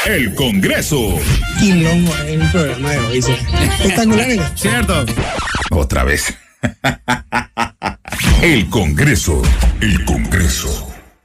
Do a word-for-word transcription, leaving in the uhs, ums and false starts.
El Congreso. Quilombo en el programa de hoy. Espectacular. Cierto. Otra vez. El Congreso. El Congreso.